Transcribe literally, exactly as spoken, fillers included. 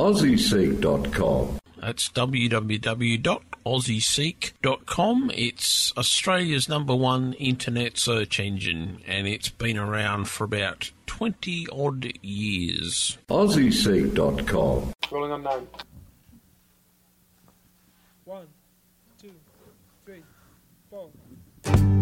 aussie seek dot com. That's w w w dot aussie seek dot com. It's Australia's number one internet search engine, and it's been around for about twenty odd years. aussie seek dot com. Rolling unknown. One, two, three, four.